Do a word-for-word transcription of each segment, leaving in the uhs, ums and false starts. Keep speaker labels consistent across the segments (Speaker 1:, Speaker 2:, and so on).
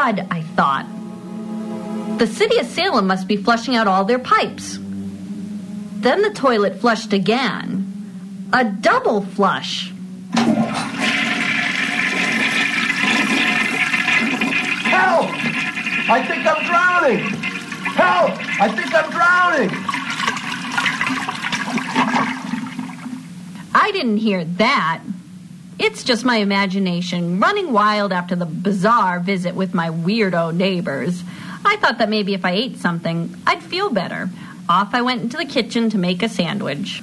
Speaker 1: odd, I thought. The city of Salem must be flushing out all their pipes. Then the toilet flushed again. A double flush.
Speaker 2: Help! I think I'm drowning! Help! I think I'm drowning!
Speaker 1: I didn't hear that. It's just my imagination running wild after the bizarre visit with my weirdo neighbors. I thought that maybe if I ate something, I'd feel better. Off I went into the kitchen to make a sandwich.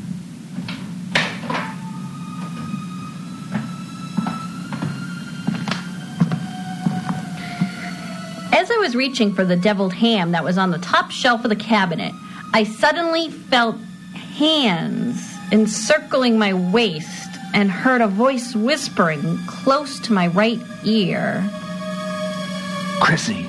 Speaker 1: As I was reaching for the deviled ham that was on the top shelf of the cabinet, I suddenly felt hands encircling my waist and heard a voice whispering close to my right ear.
Speaker 2: Chrissy.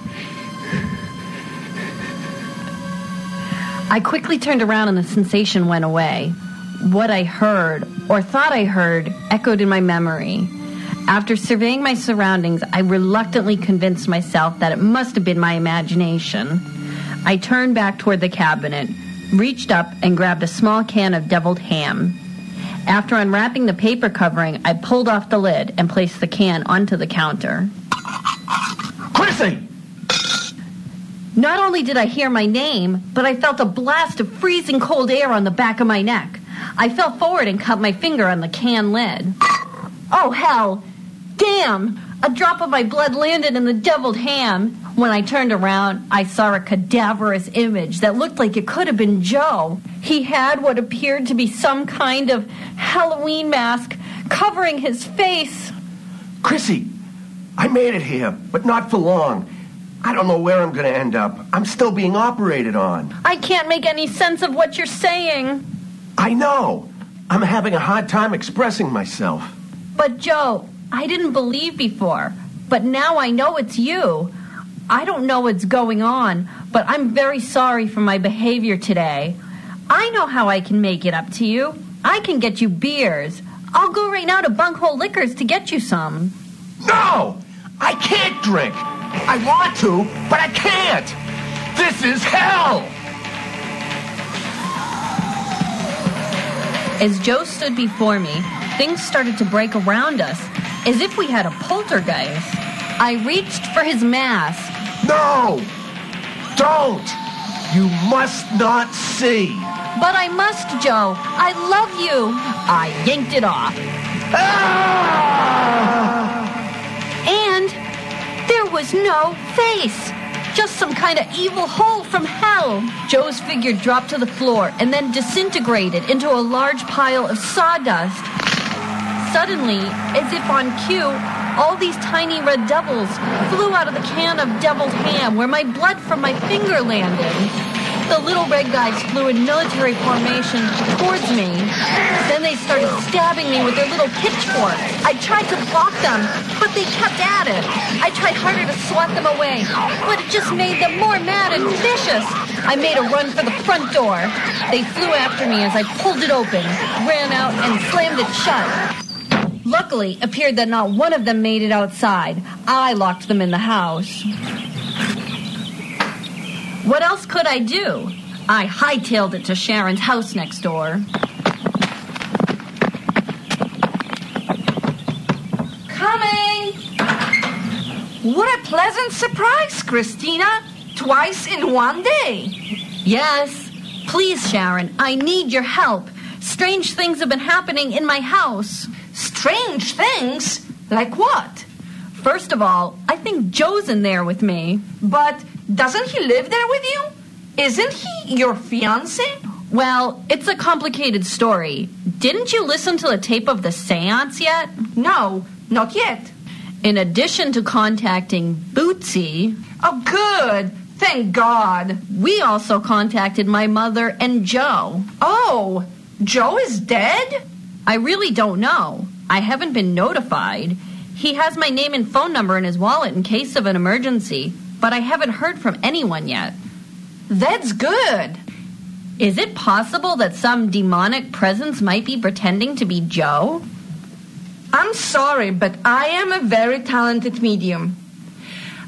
Speaker 1: I quickly turned around and the sensation went away. What I heard, or thought I heard, echoed in my memory. After surveying my surroundings, I reluctantly convinced myself that it must have been my imagination. I turned back toward the cabinet, reached up and grabbed a small can of deviled ham. After unwrapping the paper covering, I pulled off the lid and placed the can onto the counter.
Speaker 2: Chrissy!
Speaker 1: Not only did I hear my name, but I felt a blast of freezing cold air on the back of my neck. I fell forward and cut my finger on the can lid. Oh, hell! Damn! A drop of my blood landed in the deviled ham. When I turned around, I saw a cadaverous image that looked like it could have been Joe. He had what appeared to be some kind of Halloween mask covering his face.
Speaker 2: Chrissy, I made it here, but not for long. I don't know where I'm going to end up. I'm still being operated on.
Speaker 1: I can't make any sense of what you're saying.
Speaker 2: I know. I'm having a hard time expressing myself.
Speaker 1: But, Joe, I didn't believe before, but now I know it's you. I don't know what's going on, but I'm very sorry for my behavior today. I know how I can make it up to you. I can get you beers. I'll go right now to Bunghole Liquors to get you some.
Speaker 2: No! I can't drink! I want to, but I can't! This is hell!
Speaker 1: As Joe stood before me, things started to break around us, as if we had a poltergeist. I reached for his mask.
Speaker 2: No! Don't! You must not see!
Speaker 1: But I must, Joe. I love you. I yanked it off.
Speaker 2: Ah!
Speaker 1: And there was no face. Just some kind of evil hole from hell. Joe's figure dropped to the floor and then disintegrated into a large pile of sawdust. Suddenly, as if on cue, all these tiny red devils flew out of the can of deviled ham where my blood from my finger landed. The little red guys flew in military formation towards me. Then they started stabbing me with their little pitchforks. I tried to block them, but they kept at it. I tried harder to swat them away, but it just made them more mad and vicious. I made a run for the front door. They flew after me as I pulled it open, ran out, and slammed it shut. Luckily, it appeared that not one of them made it outside. I locked them in the house. What else could I do? I hightailed it to Sharon's house next door.
Speaker 3: Coming! What a pleasant surprise, Christina. Twice in one day.
Speaker 1: Yes. Please, Sharon, I need your help. Strange things have been happening in my house.
Speaker 3: Strange things? Like what?
Speaker 1: First of all, I think Joe's in there with me.
Speaker 3: But doesn't he live there with you? Isn't he your fiancé?
Speaker 1: Well, it's a complicated story. Didn't you listen to the tape of the seance yet?
Speaker 3: No, not yet.
Speaker 1: In addition to contacting Bootsy...
Speaker 3: Oh, good. Thank God.
Speaker 1: We also contacted my mother and Joe.
Speaker 3: Oh, Joe is dead?
Speaker 1: I really don't know. I haven't been notified. He has my name and phone number in his wallet in case of an emergency, but I haven't heard from anyone yet.
Speaker 3: That's good.
Speaker 1: Is it possible that some demonic presence might be pretending to be Joe?
Speaker 3: I'm sorry, but I am a very talented medium.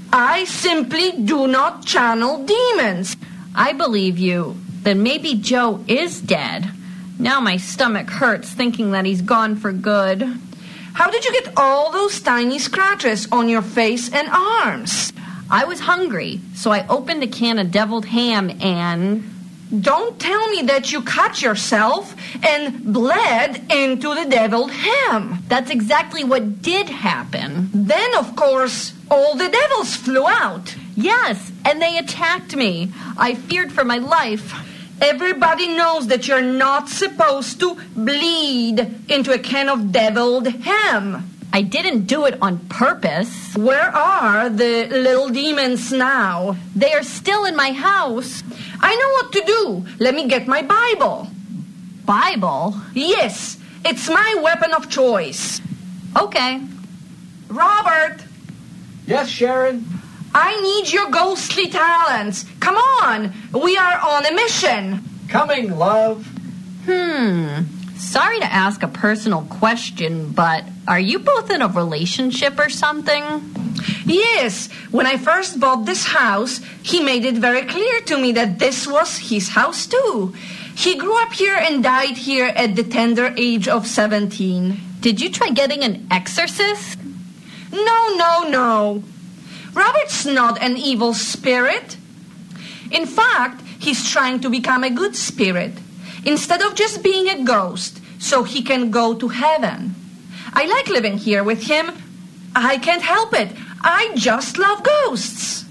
Speaker 3: I simply do not channel demons.
Speaker 1: I believe you. Then maybe Joe is dead. Now my stomach hurts thinking that he's gone for good.
Speaker 3: How did you get all those tiny scratches on your face and arms?
Speaker 1: I was hungry, so I opened a can of deviled ham and...
Speaker 3: Don't tell me that you cut yourself and bled into the deviled ham.
Speaker 1: That's exactly what did happen.
Speaker 3: Then, of course, all the devils flew out.
Speaker 1: Yes, and they attacked me. I feared for my life.
Speaker 3: Everybody knows that you're not supposed to bleed into a can of deviled ham.
Speaker 1: I didn't do it on purpose.
Speaker 3: Where are the little demons now?
Speaker 1: They are still in my house.
Speaker 3: I know what to do. Let me get my Bible.
Speaker 1: Bible?
Speaker 3: Yes, it's my weapon of choice.
Speaker 1: Okay.
Speaker 3: Robert!
Speaker 4: Yes, Sharon?
Speaker 3: I need your ghostly talents. Come on, we are on a mission.
Speaker 4: Coming, love.
Speaker 1: Hmm. Sorry to ask a personal question, but are you both in a relationship or something?
Speaker 3: Yes. When I first bought this house, he made it very clear to me that this was his house too. He grew up here and died here at the tender age of seventeen.
Speaker 1: Did you try getting an exorcist?
Speaker 3: No, no, no. Robert's not an evil spirit. In fact, he's trying to become a good spirit, instead of just being a ghost, so he can go to heaven. I like living here with him. I can't help it. I just love ghosts.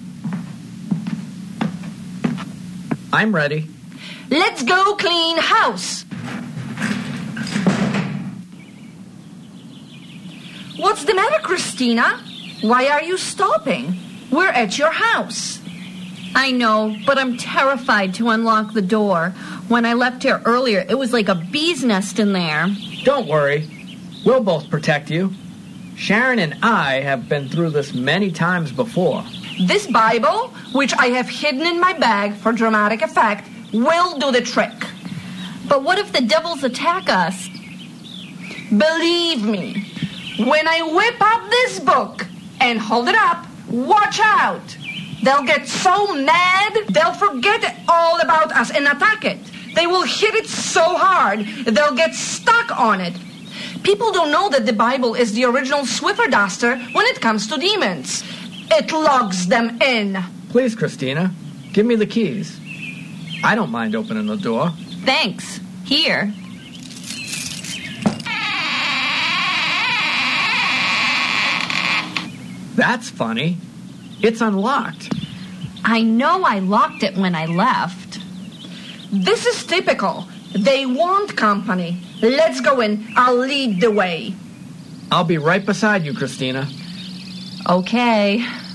Speaker 4: I'm ready.
Speaker 3: Let's go clean house. What's the matter, Christina? Why are you stopping? We're at your house.
Speaker 1: I know, but I'm terrified to unlock the door. When I left here earlier, it was like a bee's nest in there.
Speaker 4: Don't worry. We'll both protect you. Sharon and I have been through this many times before.
Speaker 3: This Bible, which I have hidden in my bag for dramatic effect, will do the trick.
Speaker 1: But what if the devils attack us?
Speaker 3: Believe me, when I whip up this book and hold it up, watch out. They'll get so mad, they'll forget all about us and attack it. They will hit it so hard, they'll get stuck on it. People don't know that the Bible is the original Swiffer duster when it comes to demons. It logs them in.
Speaker 4: Please, Christina, give me the keys. I don't mind opening the door.
Speaker 1: Thanks. Here.
Speaker 4: That's funny. It's unlocked.
Speaker 1: I know I locked it when I left.
Speaker 3: This is typical. They want company. Let's go in. I'll lead the way.
Speaker 4: I'll be right beside you, Christina.
Speaker 1: Okay.